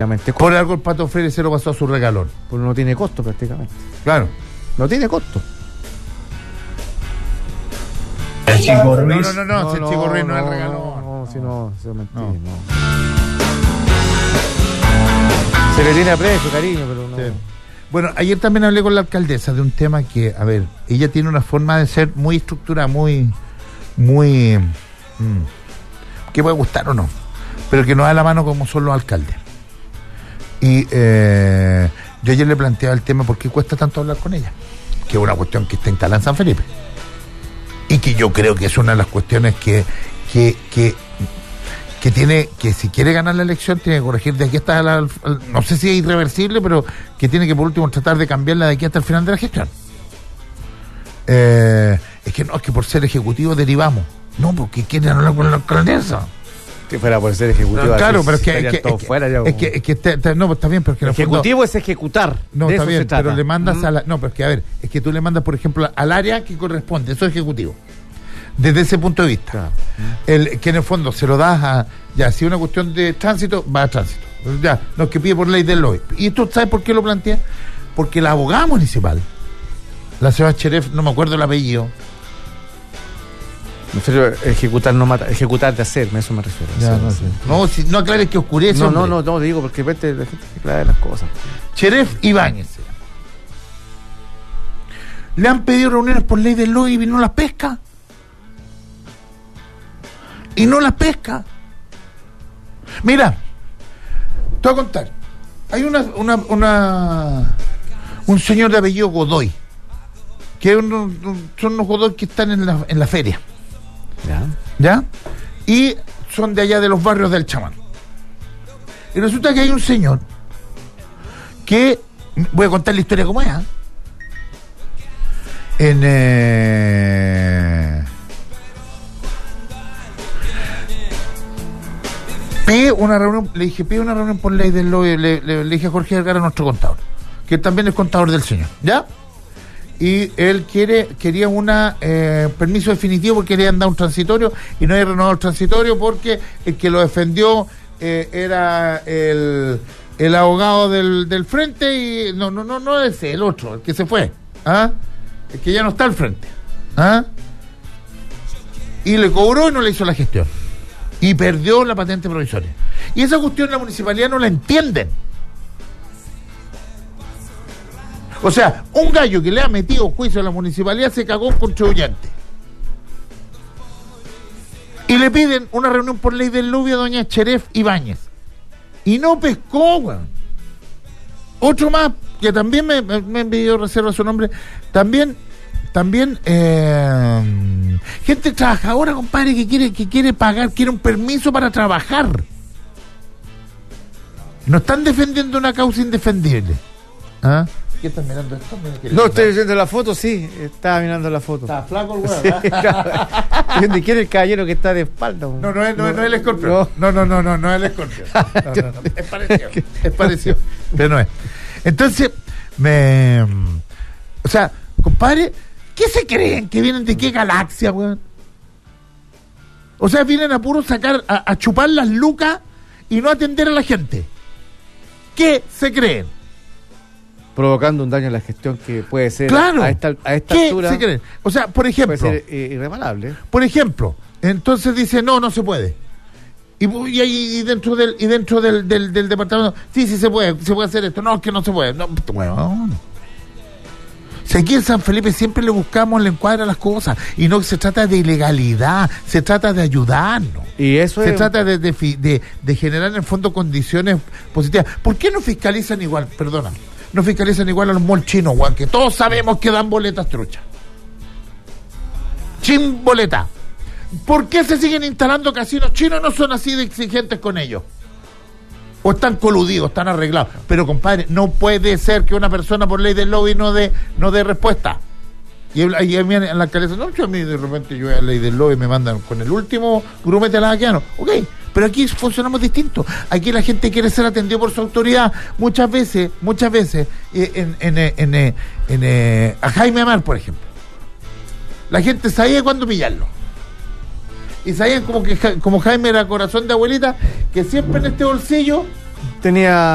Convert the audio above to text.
Por algo el Pato Freire se lo pasó a su regalón. Porque no tiene costo prácticamente. Claro. No tiene costo. El Chico Ruiz. No, si el Chico Ruiz no es el regalón. No, si no, no. Se le tiene aprecio, cariño, pero no. Sí. Bueno, ayer también hablé con la alcaldesa de un tema que, a ver, ella tiene una forma de ser muy estructurada, muy que puede gustar o no, pero que no da la mano como son los alcaldes. Y yo ayer le planteaba el tema por qué cuesta tanto hablar con ella, que es una cuestión que está instalada en San Felipe y que yo creo que es una de las cuestiones que tiene, que si quiere ganar la elección tiene que corregir de aquí hasta no sé si es irreversible, pero que tiene que por último tratar de cambiarla de aquí hasta el final de la gestión. Es que no, es que por ser ejecutivo derivamos. No, porque quieren hablar con la alcaldesa. Si fuera por ser ejecutivo, no, claro, pero es que no, pues está bien, pero es que el ejecutivo fondo, es ejecutar. No, está bien, pero le mandas a la, no, pero es que a ver, es que tú le mandas, por ejemplo, al área que corresponde, eso es ejecutivo. Desde ese punto de vista, claro. Que en el fondo se lo das a, ya, si es una cuestión de tránsito, va a tránsito. Ya, no es que pide por ley del lobby. ¿Y esto sabes por qué lo plantea? Porque la abogada municipal, la señora Cheref, no me acuerdo el apellido. Me refiero a ejecutar, no matar, ejecutar de hacer, a eso me refiero. Ya, no, sí. No, si, no aclares que oscurece. No, digo, porque la gente aclara las cosas. Cheref Ibáñez. Le han pedido reuniones por ley del lobby y no las pesca. Y no las pesca. Mira, te voy a contar. Hay un señor de apellido Godoy, que son unos Godoy que están en la feria. ¿Ya? Y son de allá de los barrios del Chamán. Y resulta que hay un señor que, voy a contar la historia como es, pide una reunión, le dije, pide una reunión por ley del lobby, le dije a Jorge Vergara, nuestro contador, que también es contador del señor, ¿ya? Y él quería una permiso definitivo porque le habían dado un transitorio y no había renovado el transitorio porque el que lo defendió era el abogado del frente y no ese, el otro, el que se fue, el que ya no está al frente, y le cobró y no le hizo la gestión y perdió la patente provisoria. Y esa cuestión la municipalidad no la entienden. O sea, un gallo que le ha metido juicio a la municipalidad se cagó un contribuyente. Y le piden una reunión por ley del lobby a doña Cheref Ibáñez. Y no pescó, weón. Otro más, que también me envió reserva su nombre, también gente trabajadora, compadre, que quiere pagar, quiere un permiso para trabajar. No están defendiendo una causa indefendible. ¿Qué estás mirando esto? No, estoy viendo la foto, sí. Estaba mirando la foto. Está flaco el huevo. Sí, claro. ¿Quién es el caballero que está de espalda? No es el escorpión. No es el escorpión. No. Es parecido. Pero no es. Entonces, o sea, compadre, ¿qué se creen? ¿Que vienen de qué galaxia, weón? O sea, vienen a puro sacar, a chupar las lucas y no atender a la gente. ¿Qué se creen? Provocando un daño a la gestión que puede ser, claro, a esta ¿qué altura se creen? O sea, por ejemplo, puede ser irreparable. Por ejemplo, entonces dice no se puede. Y dentro del departamento, sí se puede hacer esto. No, es que no se puede. No, bueno. Si aquí en San Felipe siempre le buscamos la encuadra a las cosas y no se trata de ilegalidad, se trata de ayudarnos. Y eso se trata de generar en el fondo condiciones positivas. ¿Por qué no fiscalizan igual? Perdona. No fiscalizan igual a los malls chinos, Juan, que todos sabemos que dan boletas truchas. Sin boleta. ¿Por qué se siguen instalando casinos chinos? No son así de exigentes con ellos. O están coludidos, están arreglados. Pero, compadre, no puede ser que una persona por ley del lobby no dé respuesta. Y a mí en la alcaldesa, no, a mí de repente yo a la ley del lobby me mandan con el último grumete lavaquiano. Ok, pero aquí funcionamos distinto. Aquí la gente quiere ser atendido por su autoridad. Muchas veces, a Jaime Amar, por ejemplo, la gente sabía cuándo pillarlo. Y sabían como Jaime era corazón de abuelita, que siempre en este bolsillo tenía